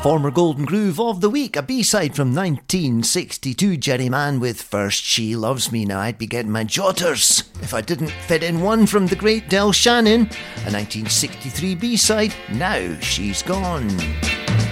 Former Golden Groove of the Week, a B-side from 1962, Jerry Mann with First She Loves Me. Now, I'd be getting my jotters if I didn't fit in one from the great Del Shannon, a 1963 B-side, Now She's Gone.